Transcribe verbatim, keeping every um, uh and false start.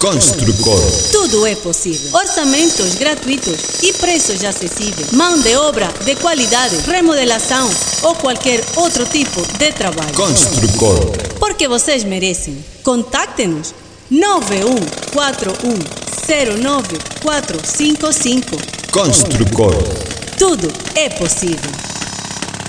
Construcor. Tudo é possível. Orçamentos gratuitos e preços acessíveis. Mão de obra de qualidade, remodelação ou qualquer outro tipo de trabalho. Construcor. Porque vocês merecem. Contacte-nos nove um quatro um zero nove quatro cinco cinco. Construcor. Tudo é possível.